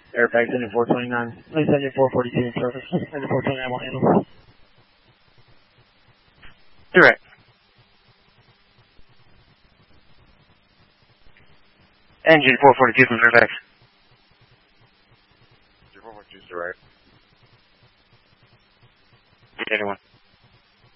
Airfax engine 429. Please engine 442 in service. Engine 429 will handle. Direct. Engine 442 from Fairfax. Engine 442 is direct. Anyone.